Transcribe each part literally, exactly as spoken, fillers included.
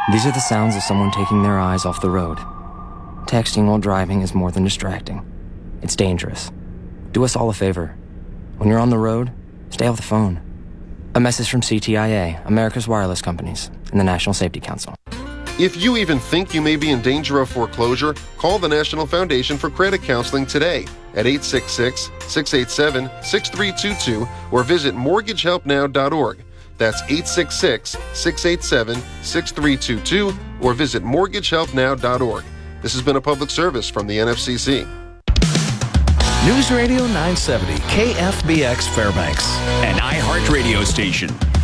These are the sounds of someone taking their eyes off the road. Texting while driving is more than distracting. It's dangerous. Do us all a favor. When you're on the road, stay off the phone. A message from C T I A, America's Wireless Companies, and the National Safety Council. If you even think you may be in danger of foreclosure, call the National Foundation for Credit Counseling today at eight six six, six eight seven, six three two two or visit mortgage help now dot org. That's eight six six, six eight seven, six three two two or visit mortgage help now dot org. This has been a public service from the N F C C. News Radio nine seventy, K F B X Fairbanks, an iHeart radio station.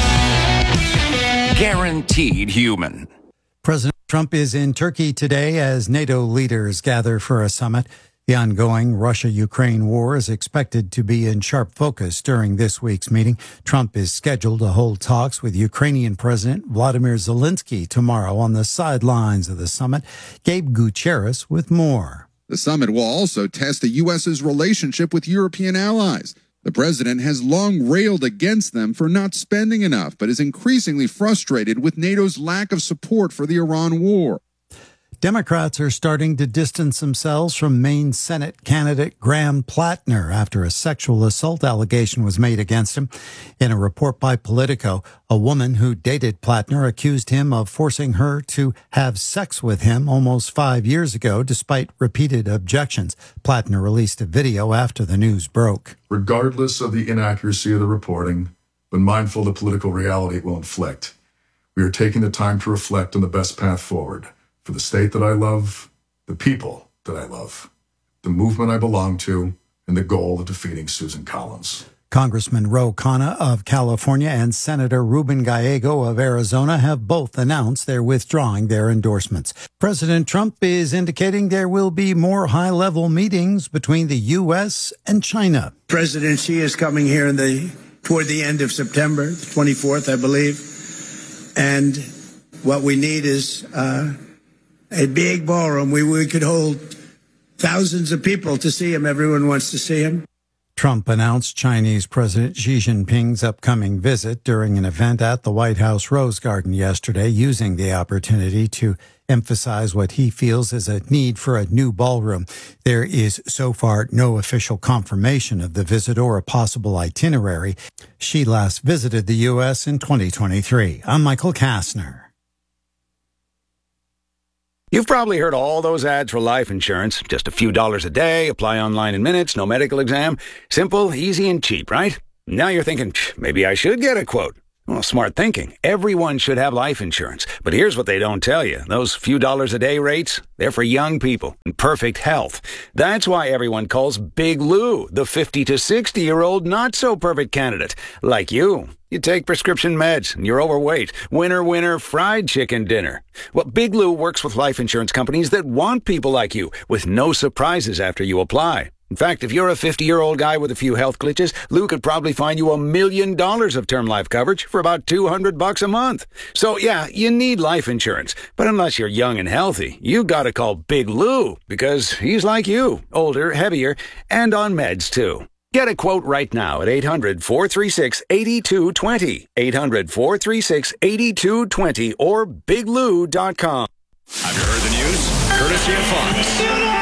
Guaranteed human. President Trump is in Turkey today as NATO leaders gather for a summit. The ongoing Russia-Ukraine war is expected to be in sharp focus during this week's meeting. Trump is scheduled to hold talks with Ukrainian President Vladimir Zelensky tomorrow on the sidelines of the summit. Gabe Gutierrez with more. The summit will also test the U S's relationship with European allies. The president has long railed against them for not spending enough, but is increasingly frustrated with NATO's lack of support for the Iran war. Democrats are starting to distance themselves from Maine Senate candidate Graham Plattner after a sexual assault allegation was made against him. In a report by Politico, a woman who dated Plattner accused him of forcing her to have sex with him almost five years ago, despite repeated objections. Plattner released a video after the news broke. Regardless of the inaccuracy of the reporting, but mindful of the political reality it will inflict, we are taking the time to reflect on the best path forward. For the state that I love, the people that I love, the movement I belong to, and the goal of defeating Susan Collins. Congressman Ro Khanna of California and Senator Ruben Gallego of Arizona have both announced they're withdrawing their endorsements. President Trump is indicating there will be more high-level meetings between the U S and China. President Xi is coming here in the toward the end of September, the twenty-fourth, I believe. And what we need is uh, a big ballroom where we could hold thousands of people to see him. Everyone wants to see him. Trump announced Chinese President Xi Jinping's upcoming visit during an event at the White House Rose Garden yesterday, using the opportunity to emphasize what he feels is a need for a new ballroom. There is so far no official confirmation of the visit or a possible itinerary. Xi last visited the U S in twenty twenty-three. I'm Michael Kastner. You've probably heard all those ads for life insurance. Just a few dollars a day, apply online in minutes, no medical exam. Simple, easy, and cheap, right? Now you're thinking, maybe I should get a quote. Well, smart thinking. Everyone should have life insurance. But here's what they don't tell you. Those few dollars a day rates, they're for young people in perfect health. That's why everyone calls Big Lou the fifty to sixty-year-old not-so-perfect candidate. Like you. You take prescription meds, and you're overweight. Winner, winner, fried chicken dinner. Well, Big Lou works with life insurance companies that want people like you, with no surprises after you apply. In fact, if you're a fifty-year-old guy with a few health glitches, Lou could probably find you a million dollars of term life coverage for about two hundred bucks a month. So, yeah, you need life insurance. But unless you're young and healthy, you gotta call Big Lou, because he's like you, older, heavier, and on meds, too. Get a quote right now at eight hundred, four three six, eight two two zero, eight hundred, four three six, eight two two zero, or big lou dot com. Have you heard the news? Courtesy of Fox.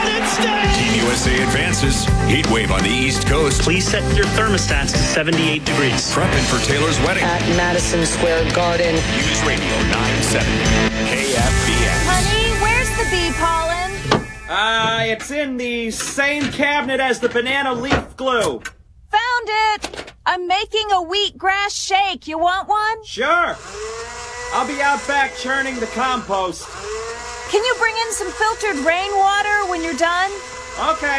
Team U S A advances. Heat wave on the East Coast. Please set your thermostats to seventy-eight degrees. Prepping for Taylor's wedding. At Madison Square Garden. News Radio nine seventy. K F B X. Honey, where's the bee pollen? Uh, it's in the same cabinet as the banana leaf glue. Found it! I'm making a wheatgrass shake. You want one? Sure. I'll be out back churning the compost. Can you bring in some filtered rainwater when you're done? Okay.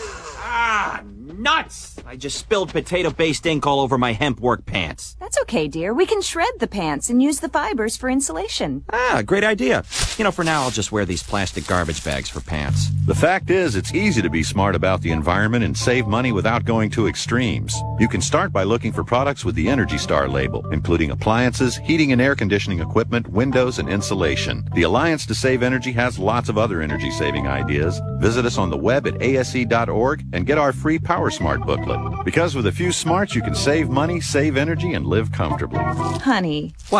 Ah, nuts! I just spilled potato-based ink all over my hemp work pants. That's okay, dear. We can shred the pants and use the fibers for insulation. Ah, great idea. You know, for now, I'll just wear these plastic garbage bags for pants. The fact is, it's easy to be smart about the environment and save money without going to extremes. You can start by looking for products with the Energy Star label, including appliances, heating and air conditioning equipment, windows, and insulation. The Alliance to Save Energy has lots of other energy-saving ideas. Visit us on the web at A S E dot org and get our free Power Smart booklet. Because with a few smarts, you can save money, save energy, and live comfortably. Honey. What?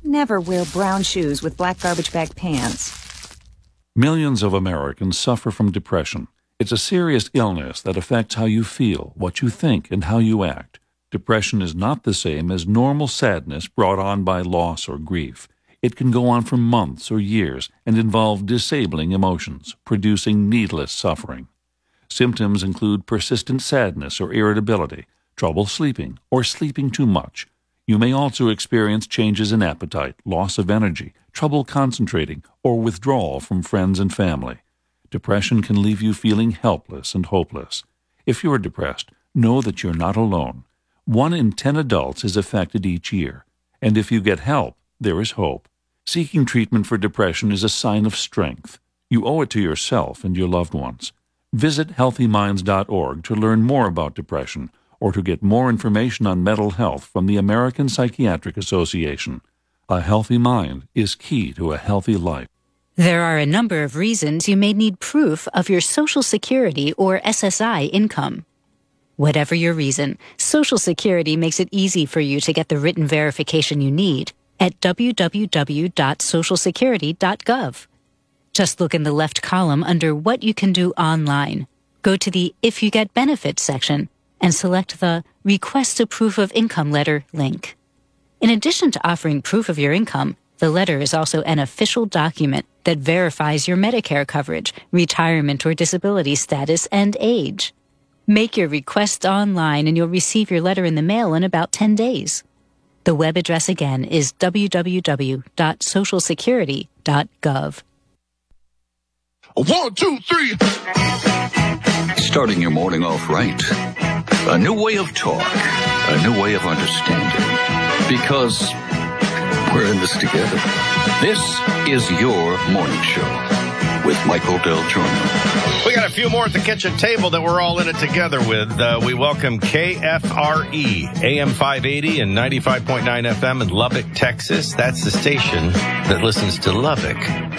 Never wear brown shoes with black garbage bag pants. Millions of Americans suffer from depression. It's a serious illness that affects how you feel, what you think, and how you act. Depression is not the same as normal sadness brought on by loss or grief. It can go on for months or years and involve disabling emotions, producing needless suffering. Symptoms include persistent sadness or irritability, trouble sleeping, or sleeping too much. You may also experience changes in appetite, loss of energy, trouble concentrating, or withdrawal from friends and family. Depression can leave you feeling helpless and hopeless. If you're depressed, know that you're not alone. One in ten adults is affected each year, and if you get help, there is hope. Seeking treatment for depression is a sign of strength. You owe it to yourself and your loved ones. Visit healthy minds dot org to learn more about depression or to get more information on mental health from the American Psychiatric Association. A healthy mind is key to a healthy life. There are a number of reasons you may need proof of your Social Security or S S I income. Whatever your reason, Social Security makes it easy for you to get the written verification you need at w w w dot social security dot gov. Just look in the left column under What You Can Do Online. Go to the If You Get Benefits section and select the Request a Proof of Income Letter link. In addition to offering proof of your income, the letter is also an official document that verifies your Medicare coverage, retirement or disability status, and age. Make your request online and you'll receive your letter in the mail in about ten days. The web address again is w w w dot social security dot gov. One, two, three. Starting your morning off right. A new way of talk. A new way of understanding. Because we're in this together. This is your morning show with Michael Del Giorno. We got a few more at the kitchen table that we're all in it together with. Uh, we welcome K F R E, A M five eighty and ninety-five point nine F M in Lubbock, Texas. That's the station that listens to Lubbock.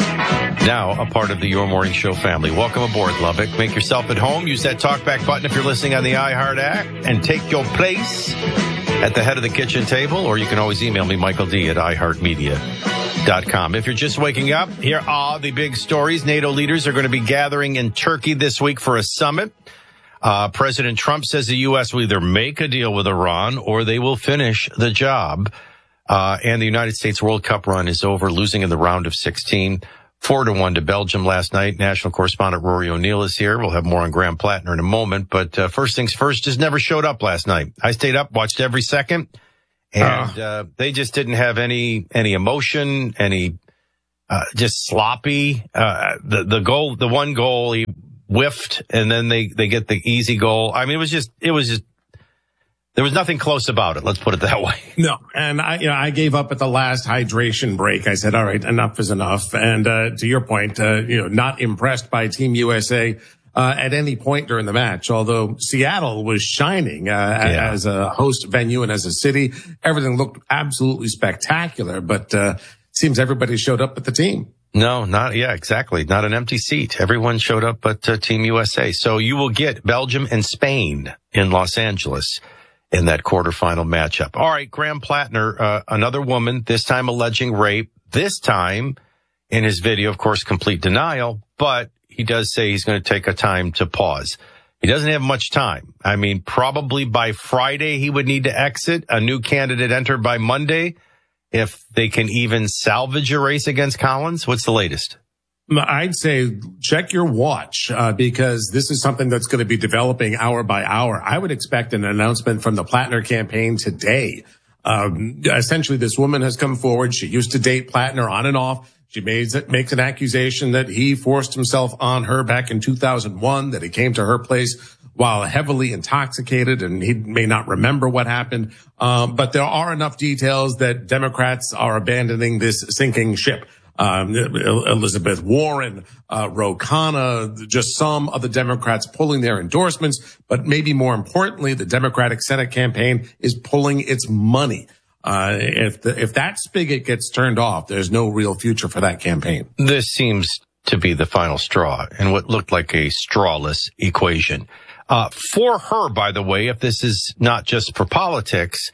Now a part of the Your Morning Show family. Welcome aboard, Lubbock. Make yourself at home. Use that talkback button if you're listening on the iHeart app and take your place at the head of the kitchen table, or you can always email me, Michael D, at i heart media dot com. If you're just waking up, here are the big stories. NATO leaders are going to be gathering in Turkey this week for a summit. Uh, President Trump says the U S will either make a deal with Iran or they will finish the job. Uh, and the United States World Cup run is over, losing in the round of sixteen. Four to one to Belgium last night. National correspondent Rory O'Neill is here. We'll have more on Graham Plattner in a moment. But uh, first things first, just never showed up last night. I stayed up, watched every second. And uh, they just didn't have any any emotion, any uh, just sloppy. Uh, the the goal, the one goal, he whiffed, and then they they get the easy goal. I mean, it was just it was just there was nothing close about it. Let's put it that way. No, and I you know I gave up at the last hydration break. I said, all right, enough is enough. And uh, to your point, uh, you know, not impressed by Team U S A. Uh, at any point during the match, although Seattle was shining uh, yeah. as a host venue and as a city, everything looked absolutely spectacular. But uh, seems everybody showed up at the team. No, not yeah, exactly. Not an empty seat. Everyone showed up at uh, Team U S A. So you will get Belgium and Spain in Los Angeles in that quarterfinal matchup. All right, Graham Plattner, uh, another woman, this time alleging rape. This time, in his video, of course, complete denial, but he does say he's going to take a time to pause. He doesn't have much time. I mean, probably by Friday he would need to exit. A new candidate entered by Monday. If they can even salvage a race against Collins, what's the latest? I'd say check your watch uh, because this is something that's going to be developing hour by hour. I would expect an announcement from the Plattner campaign today. Um, essentially, this woman has come forward. She used to date Plattner on and off. She makes, makes an accusation that he forced himself on her back in two thousand one, that he came to her place while heavily intoxicated, and he may not remember what happened. Um, but there are enough details that Democrats are abandoning this sinking ship. Um, Elizabeth Warren, uh, Ro Khanna, just some of the Democrats pulling their endorsements. But maybe more importantly, the Democratic Senate campaign is pulling its money. Uh, if the, if that spigot gets turned off, there's no real future for that campaign. This seems to be the final straw in what looked like a strawless equation. Uh, for her, by the way, if this is not just for politics,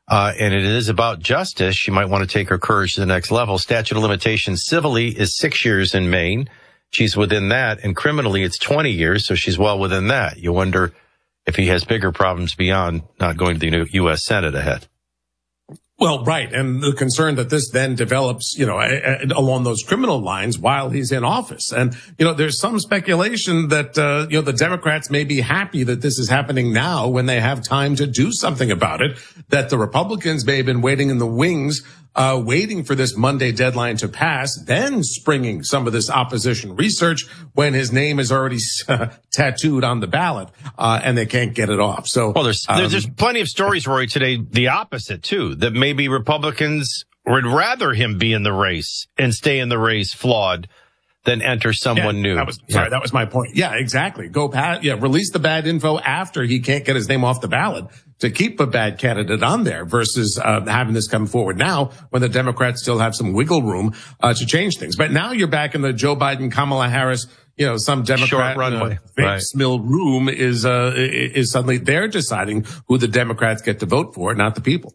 Uh, and it is about justice. She might want to take her courage to the next level. Statute of limitations civilly is six years in Maine. She's within that. And criminally, it's twenty years, so she's well within that. You wonder if he has bigger problems beyond not going to the U S Senate ahead. Well, right. And the concern that this then develops, you know, a, a, along those criminal lines while he's in office. And, you know, there's some speculation that, uh, you know, the Democrats may be happy that this is happening now when they have time to do something about it, that the Republicans may have been waiting in the wings, uh, waiting for this Monday deadline to pass, then springing some of this opposition research when his name is already uh, tattooed on the ballot, uh, and they can't get it off. So, well, there's, um, there's, there's plenty of stories, Rory, today, the opposite too, that maybe Republicans would rather him be in the race and stay in the race flawed than enter someone yeah, new. That was, sorry, yeah. that was my point. Yeah, exactly. Go pat, yeah, release the bad info after he can't get his name off the ballot to keep a bad candidate on there versus uh, having this come forward now when the Democrats still have some wiggle room uh, to change things. But now you're back in the Joe Biden, Kamala Harris, you know, some Democrat Short runway. Uh, right. mill room is uh, is suddenly they're deciding who the Democrats get to vote for, not the people.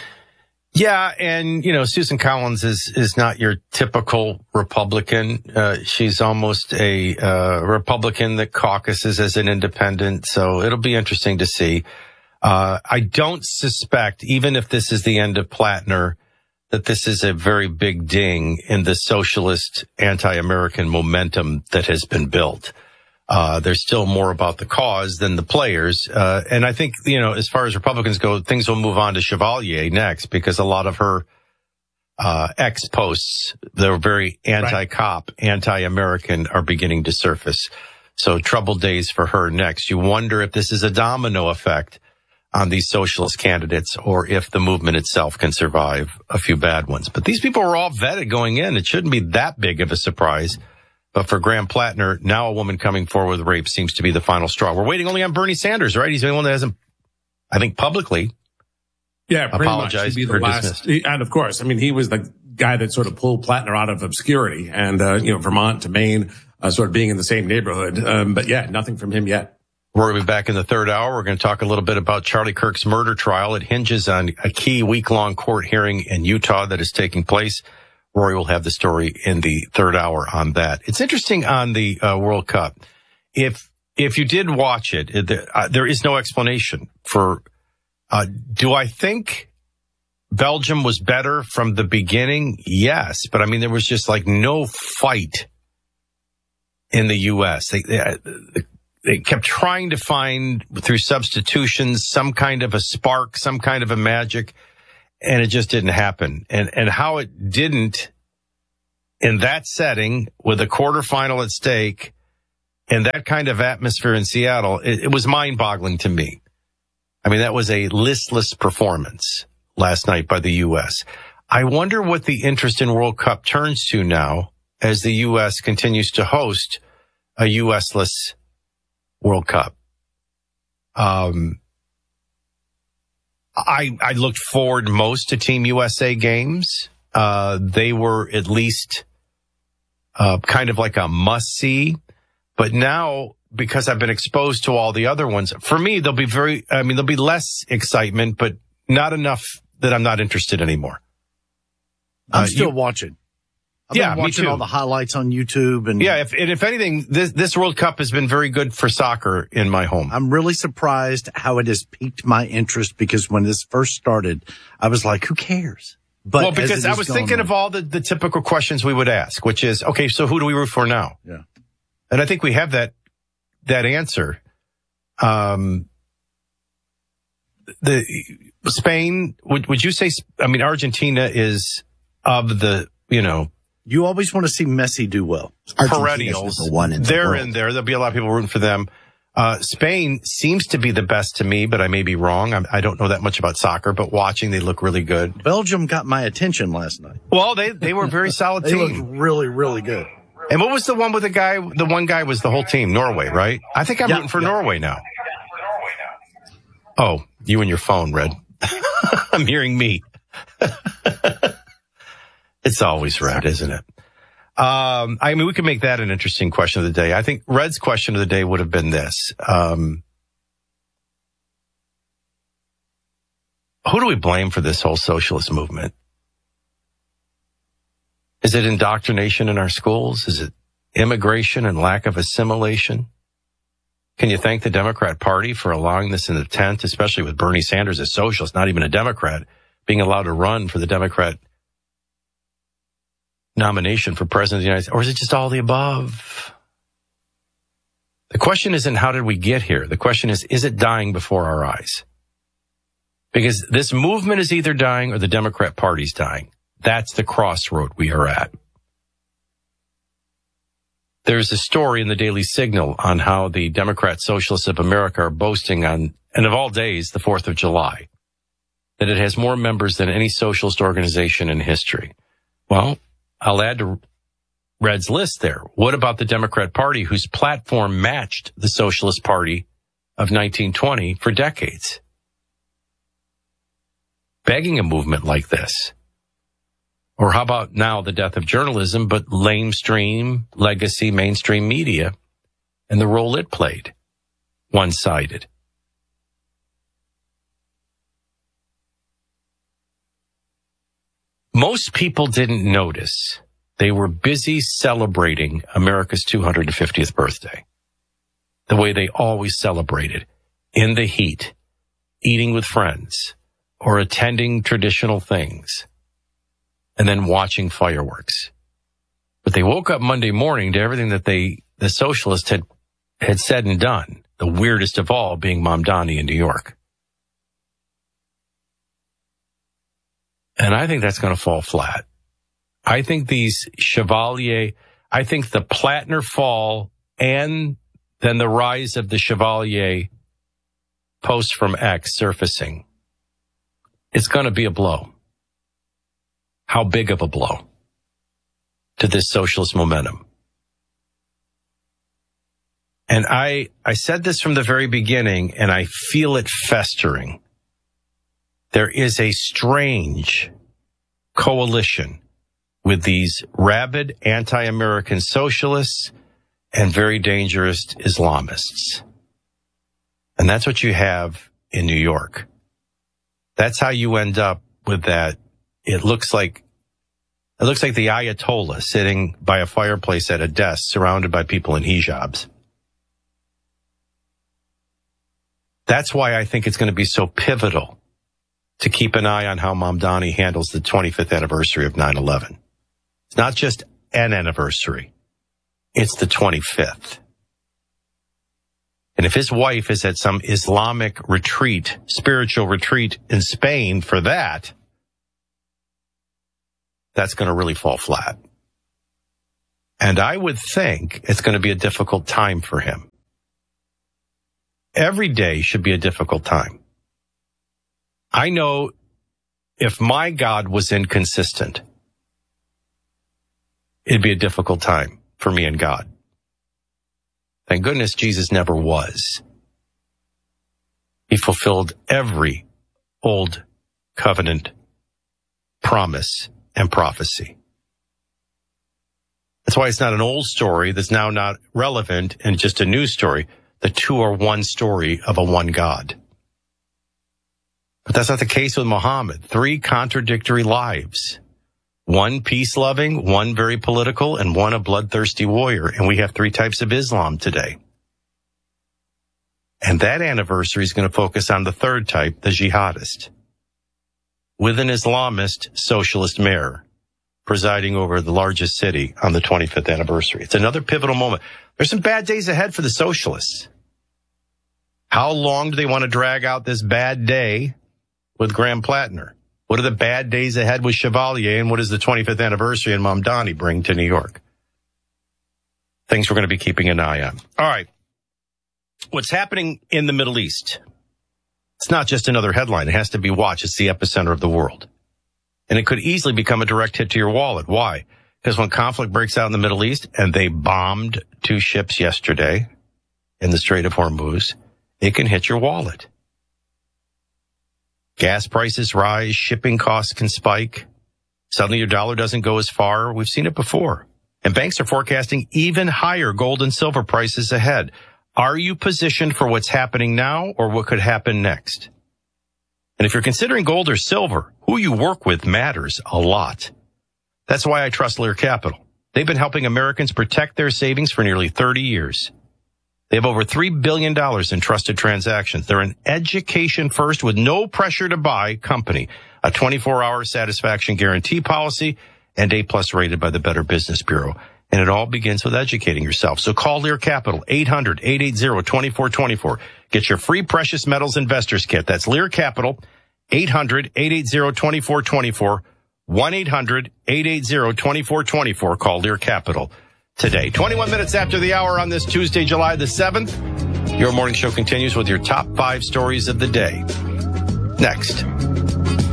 Yeah, and, you know, Susan Collins is is not your typical Republican. Uh, she's almost a uh, Republican that caucuses as an independent, so it'll be interesting to see. Uh, I don't suspect, even if this is the end of Plattner, that this is a very big ding in the socialist anti-American momentum that has been built. Uh, there's still more about the cause than the players. Uh, and I think, you know, as far as Republicans go, things will move on to Chevalier next because a lot of her, uh, ex posts that are very anti-cop, right. anti-American are beginning to surface. So troubled days for her next. You wonder if this is a domino effect on these socialist candidates or if the movement itself can survive a few bad ones. But these people were all vetted going in. It shouldn't be that big of a surprise. But for Graham Plattner, now a woman coming forward with rape seems to be the final straw. We're waiting only on Bernie Sanders, right? He's the only one that hasn't, I think, publicly yeah, apologized be the or last, dismissed. And of course, I mean, he was the guy that sort of pulled Plattner out of obscurity and, uh, you know, Vermont to Maine, uh, sort of being in the same neighborhood. Um, but yeah, nothing from him yet. We're going to be back in the third hour. We're going to talk a little bit about Charlie Kirk's murder trial. It hinges on a key week-long court hearing in Utah that is taking place. Rory will have the story in the third hour on that. It's interesting on the uh, World Cup. If if you did watch it, it uh, there is no explanation for, uh, do I think Belgium was better from the beginning? Yes. But I mean, there was just like no fight in the U S. They, they, they kept trying to find through substitutions some kind of a spark, some kind of a magic. And it just didn't happen. And and how it didn't in that setting with a quarterfinal at stake and that kind of atmosphere in Seattle, it, it was mind-boggling to me. I mean, that was a listless performance last night by the U S. I wonder what the interest in World Cup turns to now as the U S continues to host a U S-less World Cup. Um... I, I looked forward most to Team U S A games. Uh, they were at least, uh, kind of like a must-see. But now, because I've been exposed to all the other ones, for me, there'll be very, I mean, there'll be less excitement, but not enough that I'm not interested anymore. I'm uh, still you, watching. I've yeah, been watching me too. all the highlights on YouTube. And yeah, if, and if anything, this, this World Cup has been very good for soccer in my home. I'm really surprised how it has piqued my interest because when this first started, I was like, who cares? But well, because I was thinking on, of all the, the typical questions we would ask, which is, okay, so who do we root for now? Yeah. And I think we have that, that answer. Um, the Spain, would, would you say, I mean, Argentina is of the, you know, you always want to see Messi do well. Perennials. One in the They're world. in there. There'll be a lot of people rooting for them. Uh, Spain seems to be the best to me, but I may be wrong. I'm, I don't know that much about soccer, but watching, they look really good. Belgium got my attention last night. Well, they, they were a very solid they team. They looked really, really good. And what was the one with the guy? The one guy was the whole team, Norway, right? I think I'm yeah, rooting for yeah. Norway now. Oh, you and your phone, Red. I'm hearing me. It's always Red, isn't it? Um, I mean, we could make that an interesting question of the day. I think Red's question of the day would have been this. Um, who do we blame for this whole socialist movement? Is it indoctrination in our schools? Is it immigration and lack of assimilation? Can you thank the Democrat Party for allowing this in the tent, especially with Bernie Sanders, a socialist, not even a Democrat, being allowed to run for the Democrat nomination for president of the United States? Or is it just all the above? The question isn't how did we get here? The question is, is it dying before our eyes? Because this movement is either dying or the Democrat Party's dying. That's the crossroad we are at. There's a story in the Daily Signal on how the Democrat Socialists of America are boasting on, and of all days, the fourth of July, that it has more members than any socialist organization in history. Well, I'll add to Red's list there. What about the Democrat Party, whose platform matched the Socialist Party of nineteen twenty for decades? Begging a movement like this. Or how about now the death of journalism, but lamestream, legacy, mainstream media, and the role it played, one-sided. Most people didn't notice. They were busy celebrating America's two hundred fiftieth birthday, the way they always celebrated, in the heat, eating with friends, or attending traditional things, and then watching fireworks. But they woke up Monday morning to everything that they, the socialists had, had said and done, the weirdest of all being Mamdani in New York. And I think that's going to fall flat. I think these Chevalier, I think the Plattner fall and then the rise of the Chevalier post from X surfacing, it's going to be a blow. How big of a blow to this socialist momentum? And I, I said this from the very beginning, and I feel it festering. There is a strange coalition with these rabid anti-American socialists and very dangerous Islamists. And that's what you have in New York. That's how you end up with that. It looks like, it looks like the Ayatollah sitting by a fireplace at a desk surrounded by people in hijabs. That's why I think it's going to be so pivotal to keep an eye on how Mamdani handles the twenty-fifth anniversary of nine eleven. It's not just an anniversary. It's the twenty-fifth. And if his wife is at some Islamic retreat, spiritual retreat in Spain for that, that's going to really fall flat. And I would think it's going to be a difficult time for him. Every day should be a difficult time. I know if my God was inconsistent, it'd be a difficult time for me and God. Thank goodness Jesus never was. He fulfilled every old covenant promise and prophecy. That's why it's not an old story that's now not relevant and just a new story. The two are one story of a one God. But that's not the case with Muhammad. Three contradictory lives. One peace-loving, one very political, and one a bloodthirsty warrior. And we have three types of Islam today. And that anniversary is going to focus on the third type, the jihadist, with an Islamist socialist mayor presiding over the largest city on the twenty-fifth anniversary. It's another pivotal moment. There's some bad days ahead for the socialists. How long do they want to drag out this bad day with Graham Plattner? What are the bad days ahead with Chevalier, and what does the twenty-fifth anniversary and Mamdani bring to New York? Things we're going to be keeping an eye on. All right. What's happening in the Middle East? It's not just another headline. It has to be watched. It's the epicenter of the world. And it could easily become a direct hit to your wallet. Why? Because when conflict breaks out in the Middle East, and they bombed two ships yesterday in the Strait of Hormuz, it can hit your wallet. Gas prices rise, shipping costs can spike. Suddenly your dollar doesn't go as far. We've seen it before. And banks are forecasting even higher gold and silver prices ahead. Are you positioned for what's happening now or what could happen next? And if you're considering gold or silver, who you work with matters a lot. That's why I trust Lear Capital. They've been helping Americans protect their savings for nearly thirty years. They have over three billion dollars in trusted transactions. They're an education first with no pressure to buy company, a twenty-four hour satisfaction guarantee policy, and A plus rated by the Better Business Bureau. And it all begins with educating yourself. So call Lear Capital, eight hundred, eight eight zero, two four two four. Get your free precious metals investors kit. That's Lear Capital, eight hundred, eight eight zero, two four two four, one eight hundred, eight eight zero, two four two four. Call Lear Capital today. twenty-one minutes after the hour on this Tuesday, July the seventh. Your morning show continues with your top five stories of the day. Next.